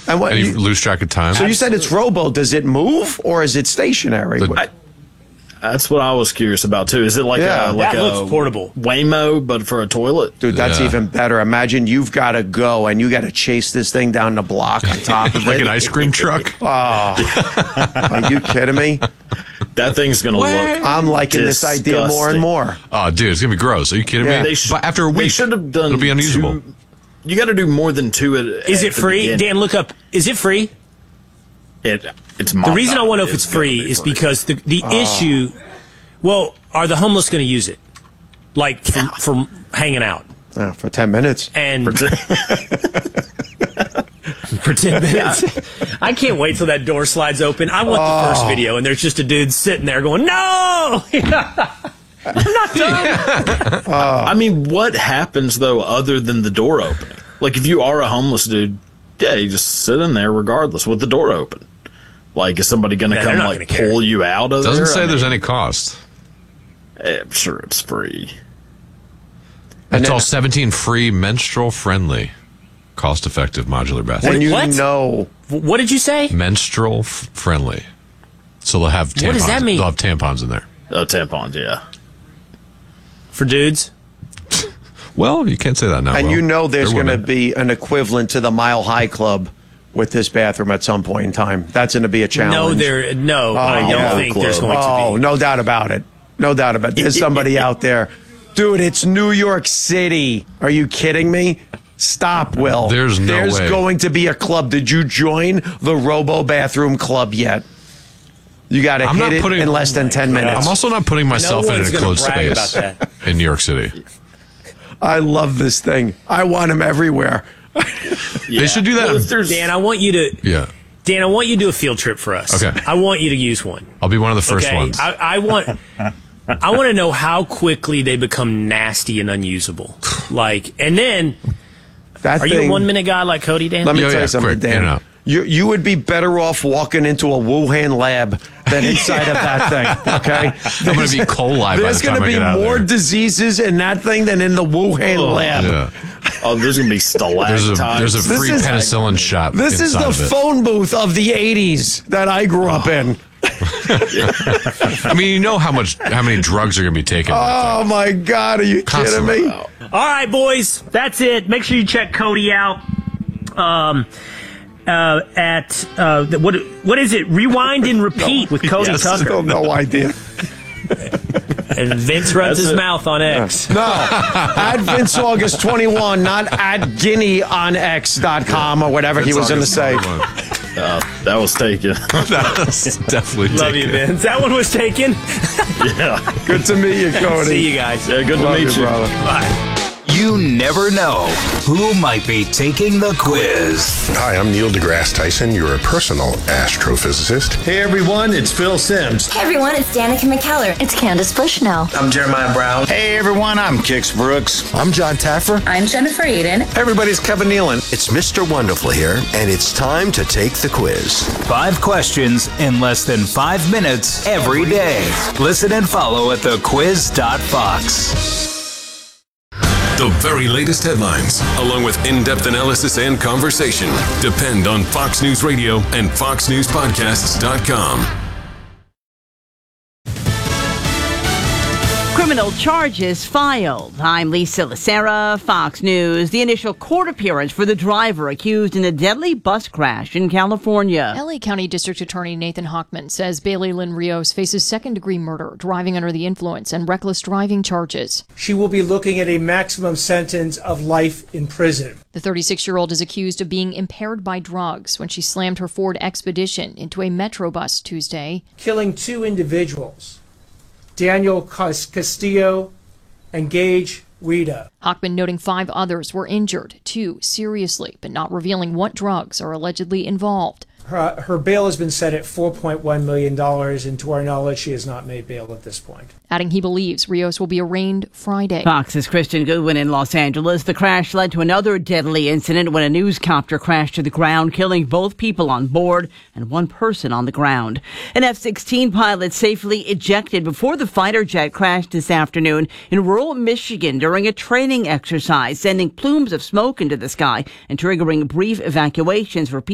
And you lose track of time. So you said it's robo. Does it move or is it stationary? That's what I was curious about too. Is it like that looks portable Waymo, but for a toilet? Dude, that's even better. Imagine you've got to go and you got to chase this thing down the block on top of like it. an ice cream truck. Oh, are you kidding me? That thing's gonna look. I'm liking this idea more and more. Oh, dude, it's gonna be gross. Are you kidding me? But after a week, they should have done. It'll be unusable. You got to do more than two. Is it free? Beginning. Dan, look up. Is it free? It's the reason I want to know if it's free is because the issue. Well, are the homeless going to use it, like for hanging out? For 10 minutes. And for 10 minutes. I can't wait till that door slides open. I want the first video, and there's just a dude sitting there going, "No, I'm not done." I mean, what happens though, other than the door opening? Like, if you are a homeless dude, you just sit in there regardless with the door open. Like, is somebody going to come like pull you out of there? Doesn't say there's any cost. I'm sure it's free. It's all 17 free, menstrual friendly, cost effective modular bathrooms. And you know. What did you say? Menstrual friendly. So they'll have tampons. What does that mean? They'll have tampons in there. Oh, tampons, yeah. For dudes? Well, you can't say that now. And you know there's going to be an equivalent to the Mile High Club with this bathroom at some point in time. That's going to be a challenge. I don't think there's going to be. Oh, no doubt about it. No doubt about it. There's somebody out there. Dude, it's New York City. Are you kidding me? Stop, Will. There's way. Going to be a club. Did you join the Robo Bathroom Club yet? You got to hit it in less than 10 minutes. I'm also not putting myself in an enclosed space in New York City. I love this thing. I want them everywhere. They should do that. Well, Dan, I want you to. Yeah. Dan, I want you to do a field trip for us. Okay. I want you to use one. I'll be one of the first ones. I want to know how quickly they become nasty and unusable. And then, are you a 1 minute guy like Cody, Dan? Let me tell you something, Dan. You would be better off walking into a Wuhan lab than inside of that thing, okay? I'm going to be coli. There's going to be more diseases in that thing than in the Wuhan lab. Yeah. Oh, there's going to be stalactites. There's a free penicillin shot. This is the phone booth of the 80s that I grew up in. I mean, you know how many drugs are going to be taken. Oh, my God. Are you kidding me? All right, boys. That's it. Make sure you check Cody out. What is it? Rewind and repeat with Cody Tucker. Still no idea. And Vince runs his mouth on X. No, at Vince August 21, not at guineaonx.com or whatever he was going to say. That was taken. That was definitely taken. Love you, Vince. That one was taken. Yeah. Good to meet you, Cody. See you guys. Yeah, good to meet you, brother. Bye. You never know who might be taking the quiz. Hi, I'm Neil deGrasse Tyson, your personal astrophysicist. Hey everyone, it's Phil Simms. Hey everyone, it's Danica McKellar. It's Candace Bushnell. I'm Jeremiah Brown. Hey everyone, I'm Kix Brooks. I'm John Taffer. I'm Jennifer Aiden. Everybody's Kevin Nealon. It's Mr. Wonderful here, and it's time to take the quiz. 5 questions in less than 5 minutes every day. Listen and follow at thequiz.fox. The very latest headlines, along with in-depth analysis and conversation, depend on Fox News Radio and FoxNewsPodcasts.com. Criminal charges filed. I'm Lisa Lacera, Fox News. The initial court appearance for the driver accused in a deadly bus crash in California. LA County District Attorney Nathan Hochman says Bailey Lynn Rios faces second-degree murder, driving under the influence, and reckless driving charges. She will be looking at a maximum sentence of life in prison. The 36-year-old is accused of being impaired by drugs when she slammed her Ford Expedition into a Metro bus Tuesday, killing 2 individuals. Daniel Castillo and Gage Rita. Hochman noting 5 others were injured, 2 seriously, but not revealing what drugs are allegedly involved. Her bail has been set at $4.1 million, and to our knowledge, she has not made bail at this point. Adding he believes Rios will be arraigned Friday. Fox's Kristen Goodwin in Los Angeles. The crash led to another deadly incident when a newscopter crashed to the ground, killing both people on board and 1 person on the ground. An F-16 pilot safely ejected before the fighter jet crashed this afternoon in rural Michigan during a training exercise, sending plumes of smoke into the sky and triggering brief evacuations for people